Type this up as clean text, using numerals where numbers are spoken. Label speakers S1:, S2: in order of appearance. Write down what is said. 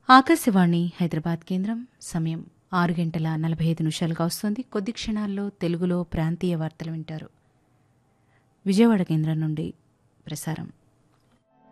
S1: ఆకాశవాణి హైదరాబాద్ కేంద్రం సమయం 6:45 వస్తోంది. కొద్ది క్షణాల్లో తెలుగులో ప్రాంతీయ వార్తలు వింటారు. విజయవాడ కేంద్రం నుండి ప్రసారం.